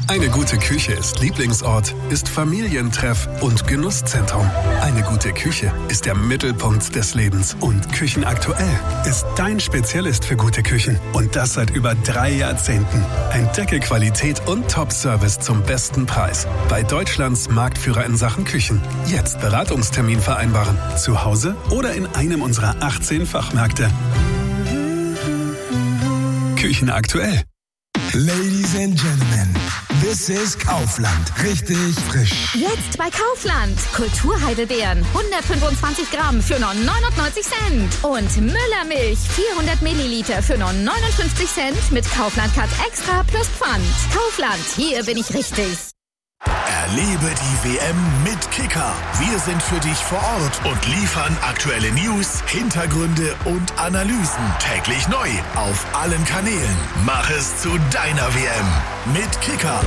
Eine gute Küche ist Lieblingsort, ist Familientreff und Genusszentrum. Eine gute Küche ist der Mittelpunkt des Lebens. Und Küchenaktuell ist dein Spezialist für gute Küchen. Und das seit über 3 Jahrzehnten. Entdecke Qualität und Top-Service zum besten Preis. Bei Deutschlands Marktführer in Sachen Küchen. Jetzt Beratungstermin vereinbaren. Zu Hause oder in einem unserer 18 Fachmärkte. Küchenaktuell. Ladies and Gentlemen, this is Kaufland. Richtig frisch. Jetzt bei Kaufland. Kulturheidelbeeren 125 Gramm für nur 99 Cent. Und Müllermilch 400 Milliliter für nur 59 Cent mit Kaufland Cut Extra plus Pfand. Kaufland, hier bin ich richtig. Erlebe die WM mit Kicker. Wir sind für dich vor Ort und liefern aktuelle News, Hintergründe und Analysen. Täglich neu auf allen Kanälen. Mach es zu deiner WM mit Kicker.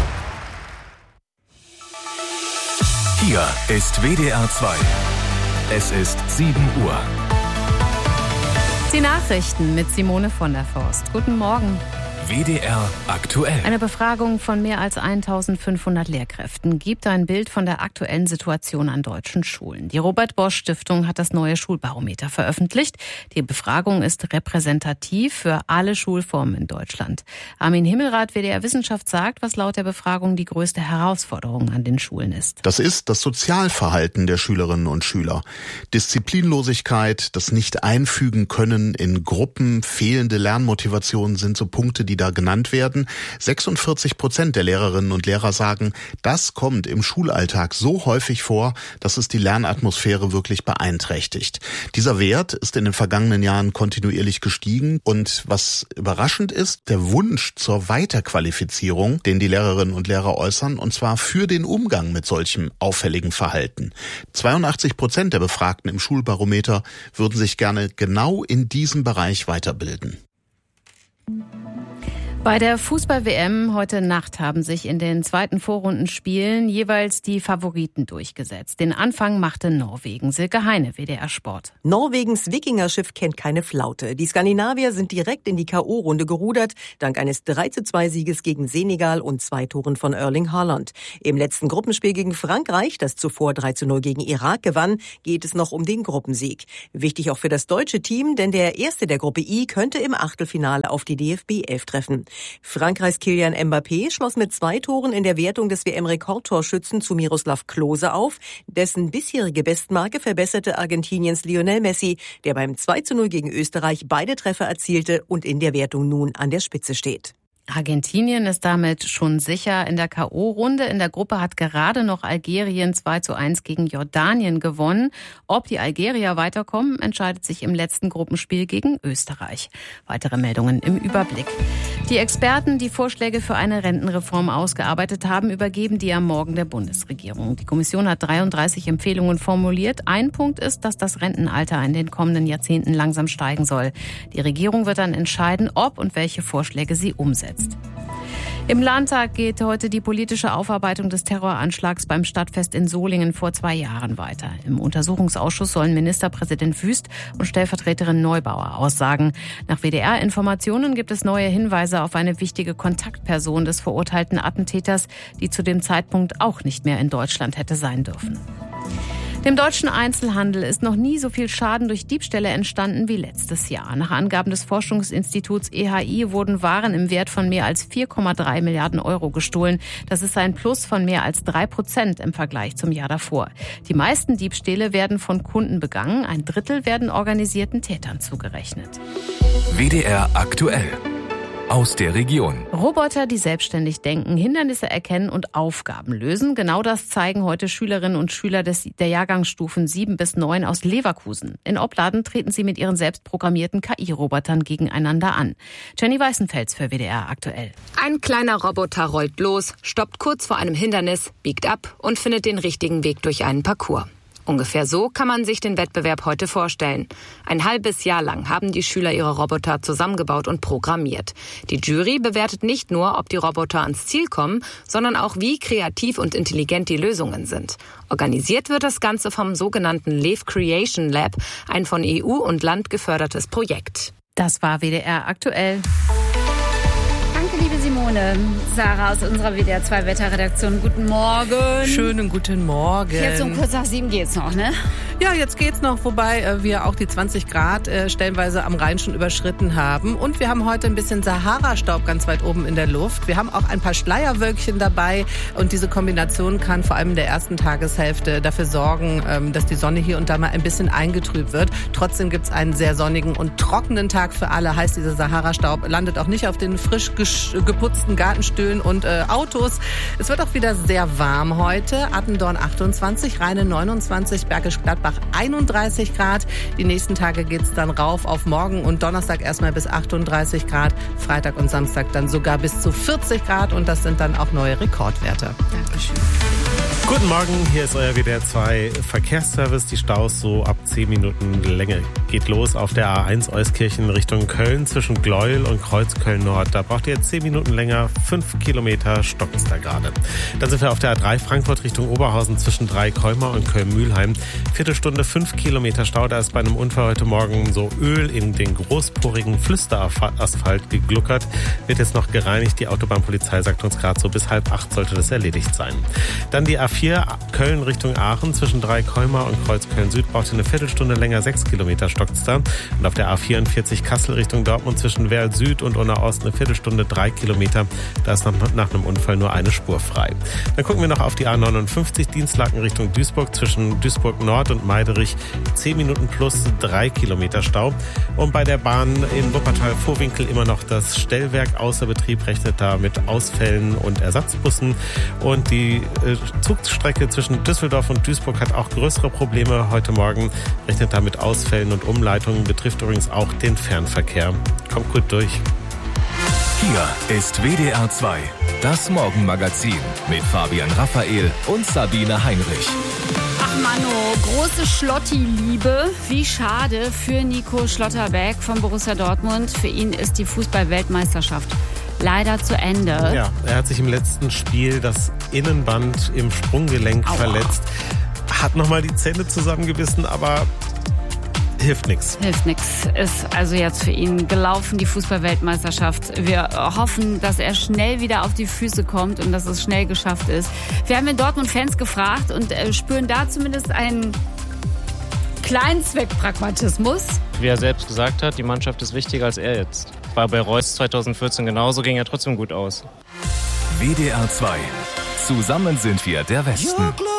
Hier ist WDR 2. Es ist 7 Uhr. Die Nachrichten mit Simone von der Forst. Guten Morgen. WDR aktuell. Eine Befragung von mehr als 1500 Lehrkräften gibt ein Bild von der aktuellen Situation an deutschen Schulen. Die Robert-Bosch-Stiftung hat das neue Schulbarometer veröffentlicht. Die Befragung ist repräsentativ für alle Schulformen in Deutschland. Armin Himmelrath, WDR Wissenschaft, sagt, was laut der Befragung die größte Herausforderung an den Schulen ist. Das ist das Sozialverhalten der Schülerinnen und Schüler. Disziplinlosigkeit, das Nicht-Einfügen können in Gruppen, fehlende Lernmotivation sind so Punkte, die da genannt werden. 46% der Lehrerinnen und Lehrer sagen, das kommt im Schulalltag so häufig vor, dass es die Lernatmosphäre wirklich beeinträchtigt. Dieser Wert ist in den vergangenen Jahren kontinuierlich gestiegen und was überraschend ist, der Wunsch zur Weiterqualifizierung, den die Lehrerinnen und Lehrer äußern, und zwar für den Umgang mit solchem auffälligen Verhalten. 82% der Befragten im Schulbarometer würden sich gerne genau in diesem Bereich weiterbilden. Bei der Fußball-WM heute Nacht haben sich in den zweiten Vorrundenspielen jeweils die Favoriten durchgesetzt. Den Anfang machte Norwegen. Silke Heine, WDR Sport. Norwegens Wikingerschiff kennt keine Flaute. Die Skandinavier sind direkt in die K.O.-Runde gerudert, dank eines 3:2-Sieges gegen Senegal und 2 Toren von Erling Haaland. Im letzten Gruppenspiel gegen Frankreich, das zuvor 3:0 gegen Irak gewann, geht es noch um den Gruppensieg. Wichtig auch für das deutsche Team, denn der Erste der Gruppe I könnte im Achtelfinale auf die DFB 11 treffen. Frankreichs Kylian Mbappé schloss mit 2 Toren in der Wertung des WM-Rekordtorschützen zu Miroslav Klose auf. Dessen bisherige Bestmarke verbesserte Argentiniens Lionel Messi, der beim 2:0 gegen Österreich beide Treffer erzielte und in der Wertung nun an der Spitze steht. Argentinien ist damit schon sicher in der K.O.-Runde. In der Gruppe hat gerade noch Algerien 2:1 gegen Jordanien gewonnen. Ob die Algerier weiterkommen, entscheidet sich im letzten Gruppenspiel gegen Österreich. Weitere Meldungen im Überblick. Die Experten, die Vorschläge für eine Rentenreform ausgearbeitet haben, übergeben die am Morgen der Bundesregierung. Die Kommission hat 33 Empfehlungen formuliert. Ein Punkt ist, dass das Rentenalter in den kommenden Jahrzehnten langsam steigen soll. Die Regierung wird dann entscheiden, ob und welche Vorschläge sie umsetzt. Im Landtag geht heute die politische Aufarbeitung des Terroranschlags beim Stadtfest in Solingen vor 2 Jahren weiter. Im Untersuchungsausschuss sollen Ministerpräsident Wüst und Stellvertreterin Neubauer aussagen. Nach WDR-Informationen gibt es neue Hinweise auf eine wichtige Kontaktperson des verurteilten Attentäters, die zu dem Zeitpunkt auch nicht mehr in Deutschland hätte sein dürfen. Dem deutschen Einzelhandel ist noch nie so viel Schaden durch Diebstähle entstanden wie letztes Jahr. Nach Angaben des Forschungsinstituts EHI wurden Waren im Wert von mehr als 4,3 Milliarden Euro gestohlen. Das ist ein Plus von mehr als 3% im Vergleich zum Jahr davor. Die meisten Diebstähle werden von Kunden begangen. 1/3 werden organisierten Tätern zugerechnet. WDR aktuell. Aus der Region. Roboter, die selbstständig denken, Hindernisse erkennen und Aufgaben lösen. Genau das zeigen heute Schülerinnen und Schüler der Jahrgangsstufen 7 bis 9 aus Leverkusen. In Opladen treten sie mit ihren selbstprogrammierten KI-Robotern gegeneinander an. Jenny Weißenfels für WDR aktuell. Ein kleiner Roboter rollt los, stoppt kurz vor einem Hindernis, biegt ab und findet den richtigen Weg durch einen Parcours. Ungefähr so kann man sich den Wettbewerb heute vorstellen. Ein halbes Jahr lang haben die Schüler ihre Roboter zusammengebaut und programmiert. Die Jury bewertet nicht nur, ob die Roboter ans Ziel kommen, sondern auch, wie kreativ und intelligent die Lösungen sind. Organisiert wird das Ganze vom sogenannten Lev Creation Lab, ein von EU und Land gefördertes Projekt. Das war WDR aktuell. Danke, liebe Simone. Sarah aus unserer WDR 2 Wetterredaktion. Guten Morgen. Schönen guten Morgen. Jetzt um kurz nach 7 geht's noch, ne? Ja, jetzt geht's noch, wobei wir auch die 20 Grad stellenweise am Rhein schon überschritten haben. Und wir haben heute ein bisschen Sahara-Staub ganz weit oben in der Luft. Wir haben auch ein paar Schleierwölkchen dabei. Und diese Kombination kann vor allem in der ersten Tageshälfte dafür sorgen, dass die Sonne hier und da mal ein bisschen eingetrübt wird. Trotzdem gibt's einen sehr sonnigen und trockenen Tag für alle. Heißt, dieser Sahara-Staub landet auch nicht auf den frisch geputzten Gartenstühlen und Autos. Es wird auch wieder sehr warm heute. Attendorn 28, Rheine 29, Bergisch Gladbach 31 Grad. Die nächsten Tage geht's dann rauf auf morgen und Donnerstag erstmal bis 38 Grad. Freitag und Samstag dann sogar bis zu 40 Grad und das sind dann auch neue Rekordwerte. Dankeschön. Guten Morgen, hier ist euer WDR 2 Verkehrsservice. Die Staus so ab 10 Minuten Länge. Geht los auf der A1 Euskirchen Richtung Köln zwischen Gleuel und Kreuzköln Nord. Da braucht ihr jetzt 10 Minuten länger, 5 Kilometer stockt's da gerade. Dann sind wir auf der A3 Frankfurt Richtung Oberhausen zwischen Dreikolmer und Köln-Mühlheim. Viertelstunde 5 Kilometer Stau. Da ist bei einem Unfall heute Morgen so Öl in den großporigen Flüsterasphalt gegluckert. Wird jetzt noch gereinigt. Die Autobahnpolizei sagt uns gerade so, bis 7:30 sollte das erledigt sein. Dann die A4 Köln Richtung Aachen zwischen Dreikolmer und Kreuzköln Süd braucht ihr eine Viertelstunde länger, 6 Kilometer stockt's da. Und auf der A44 Kassel Richtung Dortmund zwischen Werl Süd und Unna Ost eine Viertelstunde, 3 Kilometer. Da ist nach einem Unfall nur eine Spur frei. Dann gucken wir noch auf die A59 Dienstlaken Richtung Duisburg zwischen Duisburg Nord und Meiderich 10 Minuten plus 3 Kilometer Stau. Und bei der Bahn in Wuppertal-Vohwinkel immer noch das Stellwerk außer Betrieb, rechnet da mit Ausfällen und Ersatzbussen. Und die Zugstrecke zwischen Düsseldorf und Duisburg hat auch größere Probleme heute Morgen, rechnet da mit Ausfällen und Umleitungen, betrifft übrigens auch den Fernverkehr. Kommt gut durch. Hier ist WDR 2, das Morgenmagazin mit Fabian Raphael und Sabine Heinrich. Ach Mano, große Schlotti-Liebe. Wie schade für Nico Schlotterbeck von Borussia Dortmund. Für ihn ist die Fußball-Weltmeisterschaft leider zu Ende. Ja, er hat sich im letzten Spiel das Innenband im Sprunggelenk verletzt. Hat nochmal die Zähne zusammengebissen, aber hilft nichts. Hilft nichts. Ist also jetzt für ihn gelaufen, die Fußball-Weltmeisterschaft. Wir hoffen, dass er schnell wieder auf die Füße kommt und dass es schnell geschafft ist. Wir haben den Dortmund-Fans gefragt und spüren da zumindest einen kleinen Zweckpragmatismus. Wie er selbst gesagt hat, die Mannschaft ist wichtiger als er jetzt. War bei Reus 2014 genauso, ging er trotzdem gut aus. WDR 2. Zusammen sind wir der Westen.